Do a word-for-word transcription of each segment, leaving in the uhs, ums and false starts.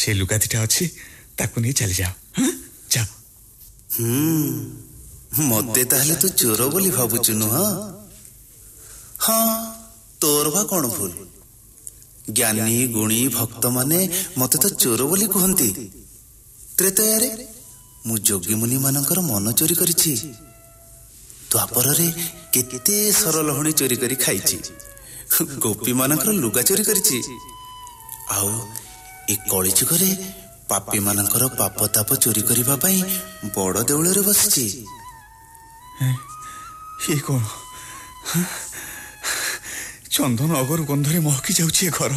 से लुगा दिटा अच्छी ताकू नहीं चली जाओ। हाँ जाओ। हम्म मते ताहले तू चोर बोली भाबुचु नुह? हाँ तोर बा कौन भूल? ज्ञानी गुणी भक्त माने मते तो चोर बोली कहंती। त्रेतयारे मु जोगी मुनि मानकर मन चोरी करिछि। द्वापर रे केते सरलहणी चोरी करी खाइछि। गोपी मानकर लुगा चोरी करिछि। आउ ए कଳି जुगरे पापी मानकर पाप ताप चोरी करिबा पई बड़ देउळ रे बसछि। ये कौन? चंदन अगर गंधरे महकी जाउछि घर।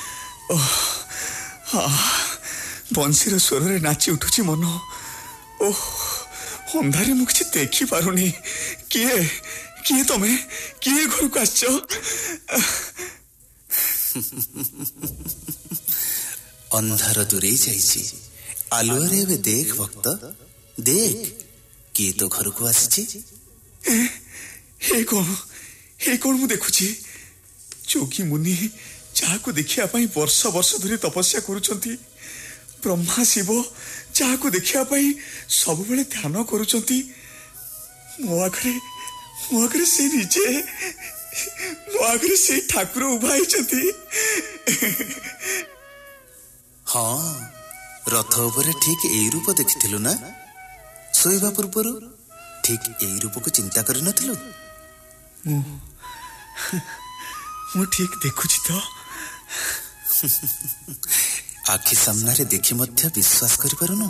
बंशीर स्वर रे नाची उठुछि मन। ओह अंधारे मु किछि देखि पारुनी। किए किए तमे किए घर को आछो? अंधार दूरे जाइछि आलुआ रे बे देख भक्त देख किए तो घर को आछि। हे कौन हे कौन मु देखुछि? जोगी मुनि जहा को देखिया पाई वर्ष वर्ष धरी तपस्या करूछंती। ब्रह्मा शिव जहा को देखिया पाई सब बेले ध्यान करूछंती। मो आखरे मो आखरे से निजे मो आखरे से ठाकुर उभा हिचंती। हाँ रथ उपरे ठीक एई रूप देखिथिलु ना? सोइबा पूर्वरु ठीक एई रूप को चिंता करि नथिलु? मु मु ठीक देखुछि तो। आखि सामना रे देखि मध्य विश्वास करि पारुनु?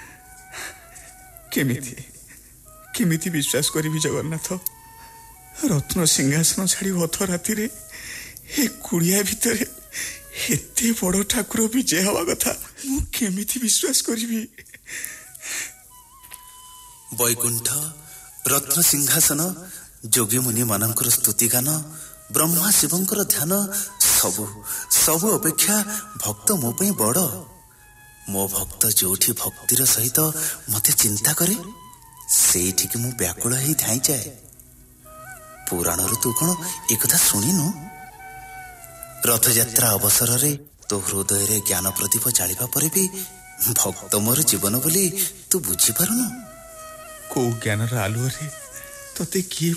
केमिति केमिति विश्वास करिबि जगन्नाथ? रत्न सिंहासन छाड़ी अध राति रे ए कुड़िया भितरे एते बड़ ठाकुर विजय हवा कथा मु केमिति विश्वास करिबि? वैकुंठ रत्न सिंहासन जोगी मुनि मानकर स्तुति गान ब्रह्मा शिवंकर ध्यान सबु सबु अपेक्षा भक्त मो पई बड़। मो भक्त जोठी भक्तिर सहित मते चिंता करे सेठी कि मु व्याकुल हेई धाई जाए। पुराण रु तू कोन एकथा सुनिनु? रथ यात्रा अवसर रे तो हृदय रे ज्ञान प्रदीप जालिबा परे भी भक्त मोर जीवन बोली तू बुझी पारुनु? को ज्ञान रा आलुआ रे तते किए